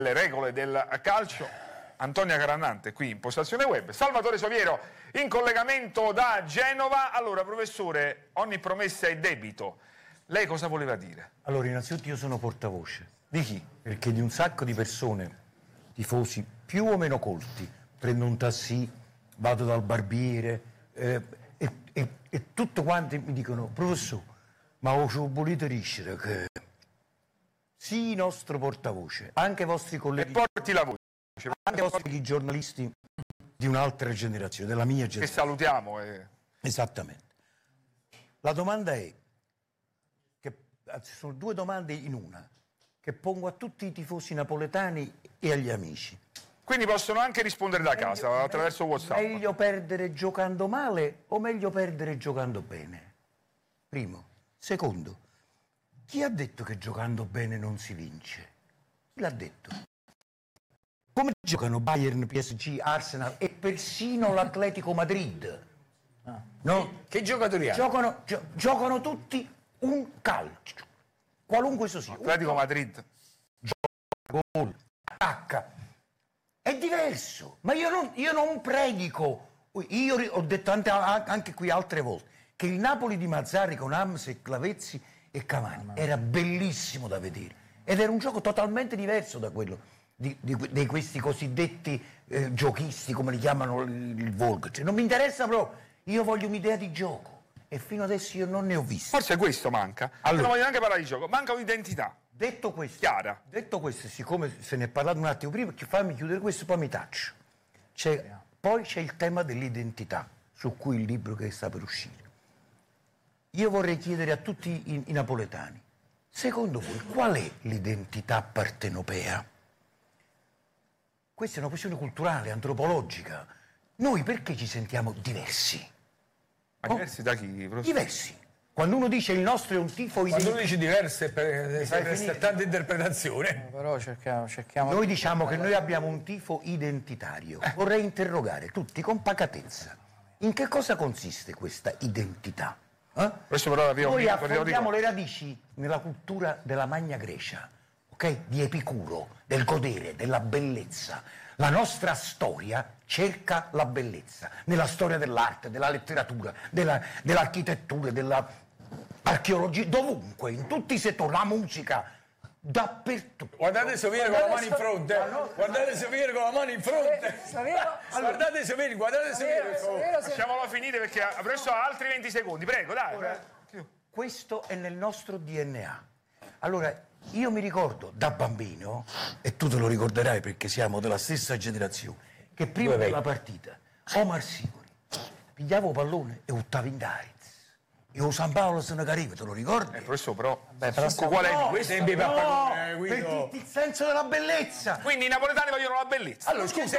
le regole del calcio. Antonia Carannante qui in postazione web, Salvatore Soviero in collegamento da Genova. Allora professore, ogni promessa è debito, lei cosa voleva dire? Allora innanzitutto io sono portavoce. Di chi? Perché di un sacco di persone, tifosi più o meno colti, prendo un taxi, vado dal barbiere e tutti quanti mi dicono: professore, ma o ci volete riuscire che sì, nostro portavoce, anche i vostri colleghi, E porti la voce, anche i vostri giornalisti di un'altra generazione, della mia che generazione. salutiamo. Esattamente. La domanda è, che sono due domande in una, che pongo a tutti i tifosi napoletani e agli amici. Quindi possono anche rispondere da casa attraverso WhatsApp. Meglio perdere giocando male o meglio perdere giocando bene? Primo. Secondo, chi ha detto che giocando bene non si vince? Chi l'ha detto? Come giocano Bayern, PSG, Arsenal e persino l'Atletico Madrid? No? Che giocatori hanno? Giocano tutti un calcio, qualunque esso sia. Atletico Madrid. Gol, attacca. È diverso, ma io non predico. Io ho detto anche qui altre volte che il Napoli di Mazzarri con Hamsik, Clavezzi e Cavani era bellissimo da vedere ed era un gioco totalmente diverso da quello di questi cosiddetti giochisti, come li chiamano il volgo. Cioè, non mi interessa proprio, io voglio un'idea di gioco e fino adesso io non ne ho visto. Forse questo manca. Allora, non voglio neanche parlare di gioco, manca un'identità. Detto questo, Chiara. siccome se ne è parlato un attimo prima, fammi chiudere questo, poi mi taccio. Poi c'è il tema dell'identità, su cui il libro che sta per uscire. Io vorrei chiedere a tutti i napoletani, secondo voi qual è l'identità partenopea? Questa è una questione culturale, antropologica. Noi perché ci sentiamo diversi? Ma diversi da chi, professore? Diversi. Quando uno dice il nostro è un tifo Quando identitario. tu dici diverse, sai tanta interpretazione. Però cerchiamo. Noi diciamo che noi abbiamo un tifo identitario. Vorrei interrogare tutti con pacatezza. In che cosa consiste questa identità? Questo però arriva Noi un affrontiamo le radici nella cultura della Magna Grecia, ok? Di Epicuro, del godere, della bellezza. La nostra storia cerca la bellezza nella storia dell'arte, della letteratura, dell'architettura, dell'archeologia, dovunque, in tutti i settori, la musica, dappertutto. Guardate Soviero con la mano in fronte. Guardate Soviero con la mano in fronte. Guardate Soviero, guardate Soviero. Lasciamolo finire perché adesso ha altri 20 secondi. Prego, dai. Questo è nel nostro DNA. Allora, io mi ricordo da bambino, e tu te lo ricorderai perché siamo della stessa generazione, che prima della partita Omar Sicori pigliavo pallone e buttava in Dariz. E o San Paolo se ne cariva, te lo ricordi? Questo però, Qual è questo è per il senso della bellezza. Quindi i napoletani vogliono la bellezza. Allora scusa,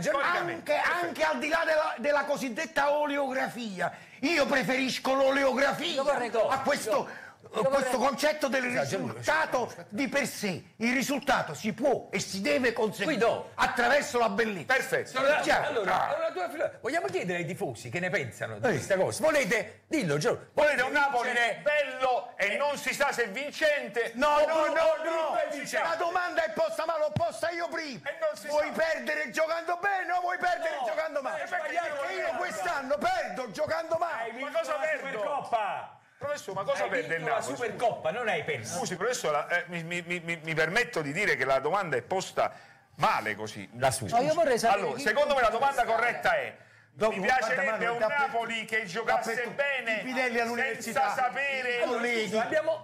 Anche al di là della cosiddetta oleografia, io preferisco l'oleografia a questo concetto del risultato di per sé. Il risultato si può e si deve conseguire attraverso la bellezza. Perfetto. Vogliamo chiedere ai tifosi che ne pensano di questa cosa? Volete? Dillo, Gio. Volete un Napoli bello e non si sa se vincente? No. La domanda è posta, ma l'ho posta io prima. Vuoi perdere giocando bene o vuoi perdere giocando male? Perché io quest'anno perdo giocando male. Ma cosa perdo? Supercoppa! Professore, ma cosa perde il La Napoli? Supercoppa, non hai perso. Scusi, professore, mi permetto di dire che la domanda è posta male così. La sua. No, io vorrei sapere Allora, secondo me la domanda corretta è: mi piacerebbe un dappertutto, Napoli che giocasse bene Pinelli all'università, senza sapere. colleghi.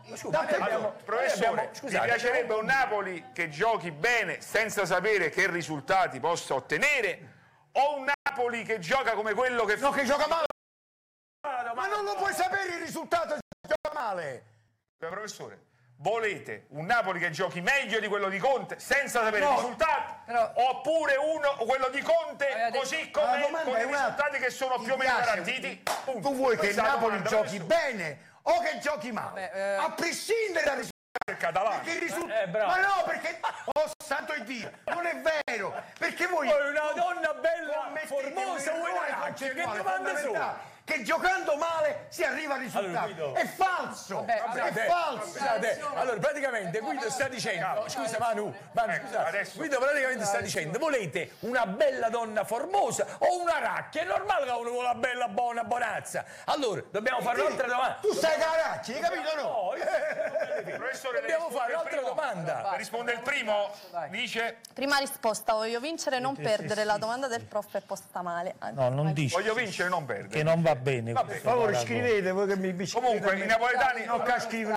Professore, mi piacerebbe un Napoli che giochi bene senza sapere che risultati possa ottenere, o un Napoli che gioca come quello che No, che gioca male. Ma non lo puoi sapere il risultato, gioca male. Professore, volete un Napoli che giochi meglio di quello di Conte senza sapere i risultati, oppure quello di Conte così come con i risultati che sono più o meno garantiti? Tu vuoi che il Napoli giochi bene o che giochi male? A prescindere dal risultato. Perché il risultato. Ma no, perché oh santo Dio, non è vero, perché voi una donna bella, formosa, vuoi che domande sono? che giocando male si arriva al risultato. Allora, è falso! È falso! Allora, praticamente Guido sta dicendo, scusa Manu, scusate, Guido praticamente sta dicendo, volete una bella donna formosa o una racchia? È normale che uno vuole una bella buona bonazza. Allora, dobbiamo fare un'altra domanda. Tu stai caracci, hai capito no? Professore, Dobbiamo fare un'altra domanda. Risponde il primo, dice... Prima risposta, voglio vincere e non perdere. La domanda del prof è posta male. No, non dici. Voglio vincere e non perdere. Che non va bene. Per favore, scrivete voi che mi Comunque, i napoletani... non ca scrivere.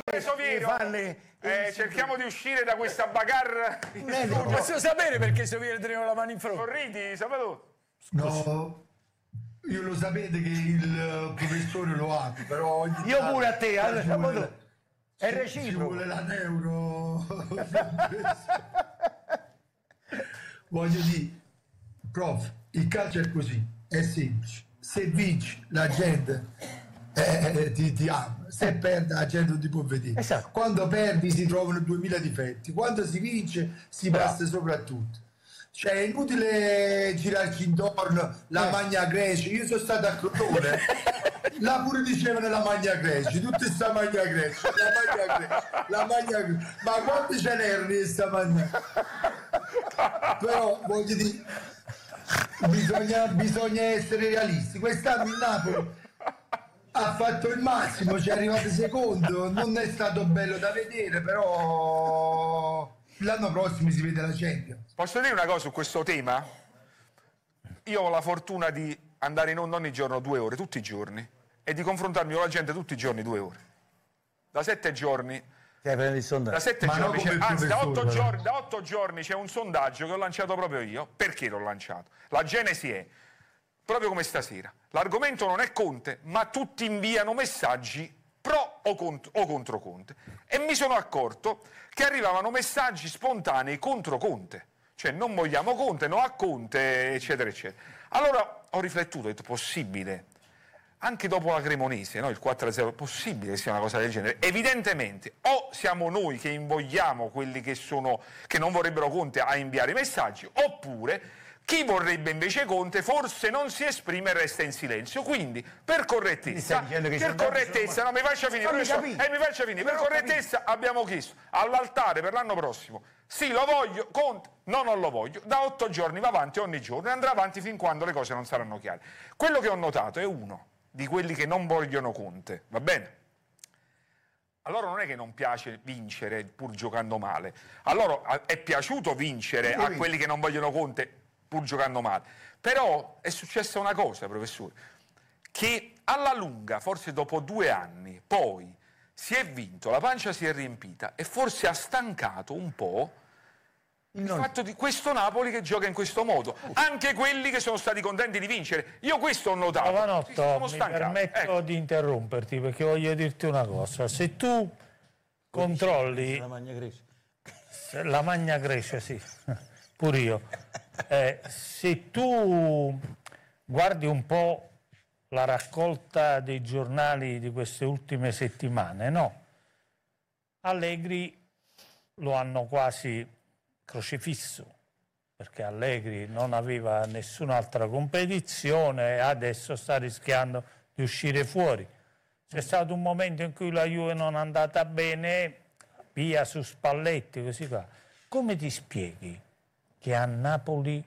Cerchiamo di uscire da questa bagarre. Posso sapere perché Sovieri teneva la mano in fronte? Sorridi, Salvatore? No, io lo sapete che il professore lo ha, però... Io pure a te, è Ci reciproco. vuole la neuro. Voglio dire, prof, il calcio è così, è semplice. Se vinci, la gente ti ama. Se perdi, la gente non ti può vedere. Esatto. Quando perdi si trovano 2000 difetti. Quando si vince si passa soprattutto. Cioè è inutile girarci intorno, la Magna Grecia. Io sono stato a Crotone, là pure dicevano la Magna Grecia, tutta sta Magna Grecia, la Magna Grecia. Ma quanti ce n'erano di sta Magna? Però voglio dire, bisogna essere realisti. Quest'anno il Napoli ha fatto il massimo, ci è arrivato secondo, non è stato bello da vedere, però l'anno prossimo si vede la Champions. Posso dire una cosa su questo tema? Io ho la fortuna di andare in onda ogni giorno 2 ore, tutti i giorni, e di confrontarmi con la gente tutti i giorni 2 ore. Da 7 giorni... Da 7 giorni, anzi da 8 giorni c'è un sondaggio che ho lanciato proprio io. Perché l'ho lanciato? La genesi è, proprio come stasera, l'argomento non è Conte, ma tutti inviano messaggi pro o contro Conte. E mi sono accorto che arrivavano messaggi spontanei contro Conte. Cioè non vogliamo Conte, no a Conte, eccetera, eccetera. Allora ho riflettuto, ho detto, possibile, anche dopo la Cremonese, no, il 4-0, possibile che sia una cosa del genere? Evidentemente, o siamo noi che invogliamo quelli che non vorrebbero Conte a inviare i messaggi, oppure chi vorrebbe invece Conte forse non si esprime e resta in silenzio. Quindi, per correttezza, no, mi faccia finire, per correttezza abbiamo chiesto all'altare per l'anno prossimo, sì lo voglio, Conte, no non lo voglio, da 8 giorni va avanti ogni giorno e andrà avanti fin quando le cose non saranno chiare. Quello che ho notato è uno di quelli che non vogliono Conte, va bene? Allora non è che non piace vincere pur giocando male, allora è piaciuto vincere a quelli che non vogliono Conte pur giocando male. Però è successa una cosa, professore, che alla lunga, forse dopo 2 anni, poi si è vinto, la pancia si è riempita e forse ha stancato un po' il fatto di questo Napoli che gioca in questo modo. Anche quelli che sono stati contenti di vincere. Io questo ho notato. Giovanotto, mi permetto di interromperti perché voglio dirti una cosa. Se tu controlli... La Magna Grecia, sì, pure io. Se tu guardi un po' la raccolta dei giornali di queste ultime settimane, no? Allegri lo hanno quasi crocifisso, perché Allegri non aveva nessun'altra competizione e adesso sta rischiando di uscire fuori. C'è stato un momento in cui la Juve non è andata bene, via su Spalletti, così qua. Come ti spieghi che a Napoli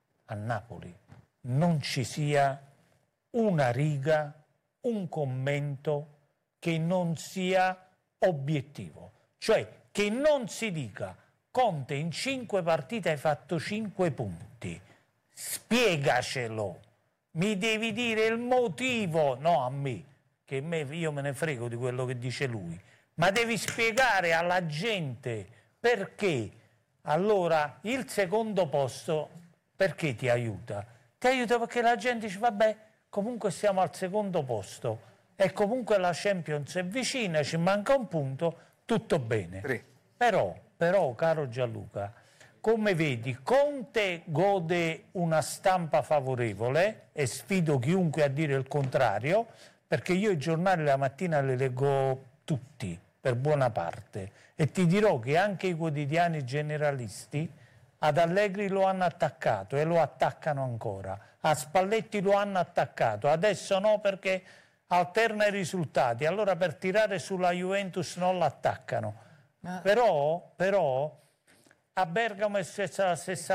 non ci sia una riga, un commento che non sia obiettivo? Cioè che non si dica: Conte in 5 partite hai fatto 5 punti, spiegacelo, mi devi dire il motivo, no a me, che io me ne frego di quello che dice lui, ma devi spiegare alla gente perché. Allora il secondo posto perché ti aiuta? Ti aiuta perché la gente dice vabbè, comunque siamo al secondo posto e comunque la Champions è vicina, ci manca un punto, tutto bene. Però, caro Gianluca, come vedi, Conte gode una stampa favorevole e sfido chiunque a dire il contrario, perché io i giornali la mattina li leggo tutti, per buona parte, e ti dirò che anche i quotidiani generalisti ad Allegri lo hanno attaccato e lo attaccano ancora, a Spalletti lo hanno attaccato, adesso no perché alterna i risultati, allora per tirare sulla Juventus non l'attaccano. Però a Bergamo è stessa la stessa